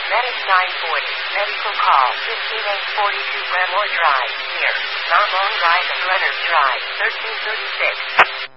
Medic 940, medical call, 15842 Glenmore Drive, near Narmone Drive and Leonard Drive, 1336.